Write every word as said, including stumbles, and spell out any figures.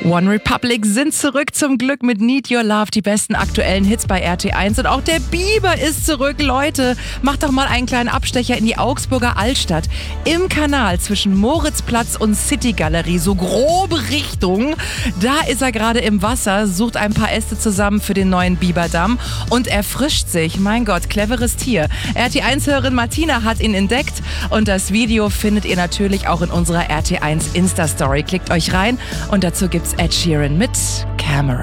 One Republic sind zurück, zum Glück mit Need Your Love, die besten aktuellen Hits bei R T eins. Und auch der Biber ist zurück. Leute, macht doch mal einen kleinen Abstecher in die Augsburger Altstadt. Im Kanal zwischen Moritzplatz und City-Galerie, so grobe Richtung. Da ist er gerade im Wasser, sucht ein paar Äste zusammen für den neuen Biberdamm und erfrischt sich. Mein Gott, cleveres Tier. R T eins-Hörerin Martina hat ihn entdeckt und das Video findet ihr natürlich auch in unserer R T eins Insta-Story. Klickt euch rein und dazu gibt's Ed Sheeran mit Camera.